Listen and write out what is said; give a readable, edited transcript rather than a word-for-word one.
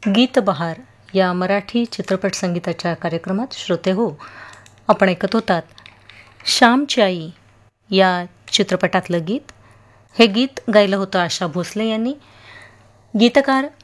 गीत बहार या मराठी चित्रपट संगीताच्या कार्यक्रमात श्रोते हो, आपण ऐकत होतात श्यामची आई या चित्रपटातलं गीत. हे गीत गायलं होतं आशा भोसले यांनी. गीतकार